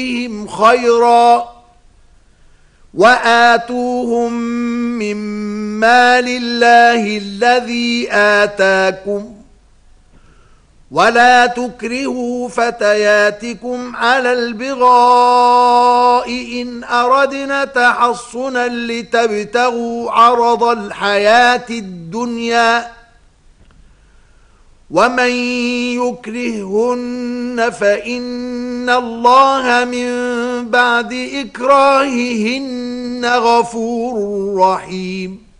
بهم خيرا وآتوهم من مال الله الذي آتاكم ولا تكرهوا فتياتكم على البغاء إن أردنا تحصنا لتبتغوا عرض الحياة الدنيا ومن يكرههن فإن الله من بعد إكراههن غفور رحيم.